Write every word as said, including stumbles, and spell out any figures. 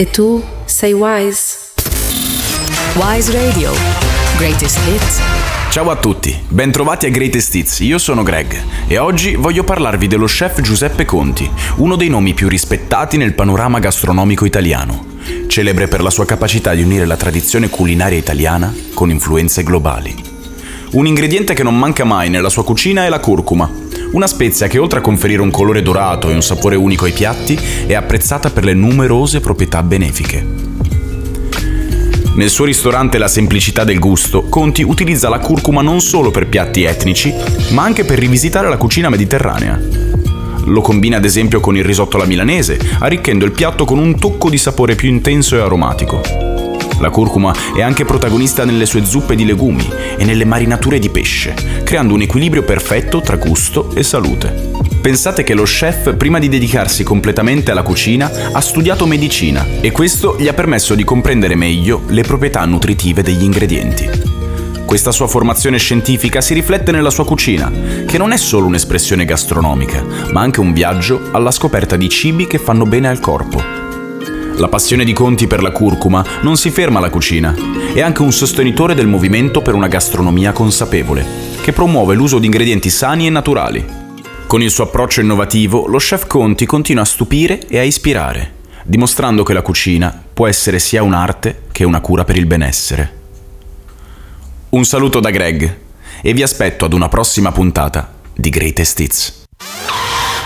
E tu sei Wise? Wise Radio, Greatest Hits. Ciao a tutti, bentrovati a Greatest Hits, io sono Greg e oggi voglio parlarvi dello chef Giuseppe Conti, uno dei nomi più rispettati nel panorama gastronomico italiano, celebre per la sua capacità di unire la tradizione culinaria italiana con influenze globali. Un ingrediente che non manca mai nella sua cucina è la curcuma, una spezia che oltre a conferire un colore dorato e un sapore unico ai piatti è apprezzata per le numerose proprietà benefiche. Nel suo ristorante La Semplicità del Gusto, Conti utilizza la curcuma non solo per piatti etnici, ma anche per rivisitare la cucina mediterranea. Lo combina ad esempio con il risotto alla milanese, arricchendo il piatto con un tocco di sapore più intenso e aromatico. La curcuma è anche protagonista nelle sue zuppe di legumi e nelle marinature di pesce, creando un equilibrio perfetto tra gusto e salute. Pensate che lo chef, prima di dedicarsi completamente alla cucina, ha studiato medicina e questo gli ha permesso di comprendere meglio le proprietà nutritive degli ingredienti. Questa sua formazione scientifica si riflette nella sua cucina, che non è solo un'espressione gastronomica, ma anche un viaggio alla scoperta di cibi che fanno bene al corpo. La passione di Conti per la curcuma non si ferma alla cucina, è anche un sostenitore del movimento per una gastronomia consapevole, che promuove l'uso di ingredienti sani e naturali. Con il suo approccio innovativo, lo chef Conti continua a stupire e a ispirare, dimostrando che la cucina può essere sia un'arte che una cura per il benessere. Un saluto da Greg e vi aspetto ad una prossima puntata di Greatest Hits.